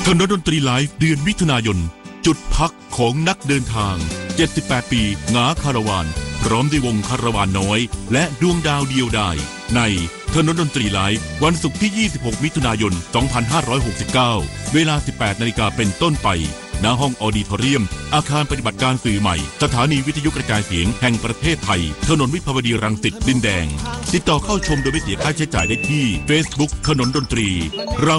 ถนนดนตรีไลฟ์เดือนมิถุนายนจุดพักของนักเดินทาง78ปีหงาคาราวานพร้อมด้วยวงคาราวานน้อยและดวงดาวเดียวดายในถนนดนตรีไลฟ์วันศุกร์ที่26มิถุนายน2569เวลา 18 นาฬิกาเป็นต้นไปณห้องออดิทอเรียมอาคารปฏิบัติการสื่อใหม่สถานีวิทยุกระจายเสียงแห่งประเทศไทยถนนวิภาวดีรังสิตดินแดงติดต่อเข้าชมโดยไม่เสียค่าใช้จ่ายได้ที่ Facebook ถนนดนตรี